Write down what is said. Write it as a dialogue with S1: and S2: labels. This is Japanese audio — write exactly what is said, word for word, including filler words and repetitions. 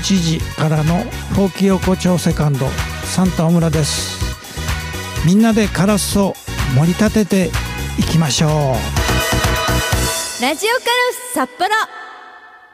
S1: ちじからのほうき横丁セカンドサンタ大村です。みんなでカラスを盛り立てていきましょう。
S2: ラジオカラス札幌。